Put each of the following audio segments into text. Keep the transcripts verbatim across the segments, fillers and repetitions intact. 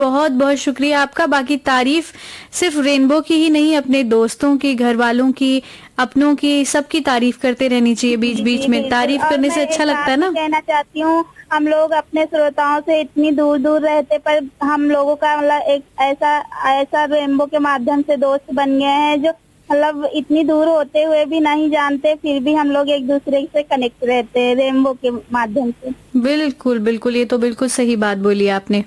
बहुत बहुत शुक्रिया आपका। बाकी तारीफ सिर्फ रेनबो की ही नहीं, अपने दोस्तों की, घर वालों की, अपनों की, सबकी तारीफ करते रहनी चाहिए बीच जी बीच जी में। बिल्कुल। तारीफ और करने मैं से अच्छा एक लगता बात है भी ना। कहना चाहती हूँ, हम लोग अपने श्रोताओं से इतनी दूर दूर रहते पर हम लोगों का मतलब एक ऐसा ऐसा रेनबो के माध्यम से दोस्त बन गए हैं, जो मतलब इतनी दूर होते हुए भी नहीं जानते, फिर भी हम लोग एक दूसरे से कनेक्ट रहते हैं रेनबो के माध्यम से। बिल्कुल बिल्कुल, ये तो बिल्कुल सही बात बोली आपने।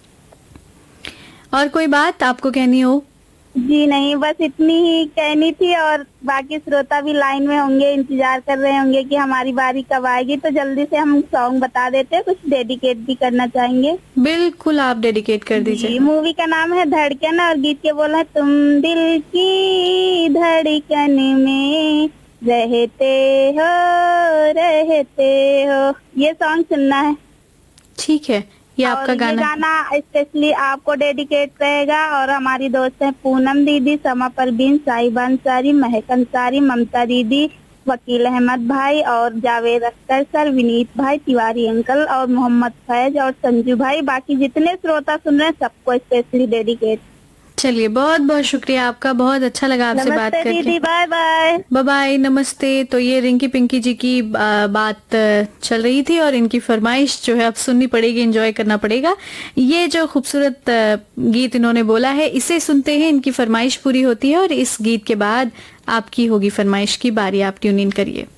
और कोई बात आपको कहनी हो? जी नहीं, बस इतनी ही कहनी थी। और बाकी श्रोता भी लाइन में होंगे, इंतजार कर रहे होंगे कि हमारी बारी कब आएगी, तो जल्दी से हम सॉन्ग बता देते हैं, कुछ डेडिकेट भी करना चाहेंगे। बिल्कुल, आप डेडिकेट कर दीजिए। जी, मूवी का नाम है धड़कन और गीत के बोल है, तुम दिल की धड़कन में रहते हो रहते हो। ये सॉन्ग सुनना है। ठीक है, ये आपका और ये गाना। गाना स्पेशली आपको डेडिकेट रहेगा। और हमारी दोस्त है पूनम दीदी, समा परवीन, साहिबा अंसारी, महक अंसारी, ममता दीदी, वकील अहमद भाई और जावेद अख्तर सर, विनीत भाई, तिवारी अंकल और मोहम्मद फैज और संजू भाई। बाकी जितने श्रोता सुन रहे हैं सबको स्पेशली डेडिकेट। चलिए, बहुत बहुत शुक्रिया आपका, बहुत अच्छा लगा आपसे बात नमस्ते करके। दीदी, बाय बाय। बाय बाय, नमस्ते। तो ये रिंकी पिंकी जी की आ, बात आ, चल रही थी और इनकी फरमाइश जो है अब सुननी पड़ेगी, एंजॉय करना पड़ेगा। ये जो खूबसूरत आ, गीत इन्होंने बोला है, इसे सुनते हैं, इनकी फरमाइश पूरी होती है और इस गीत के बाद आपकी होगी फरमाइश की बारी। आप ट्यून इन करिए।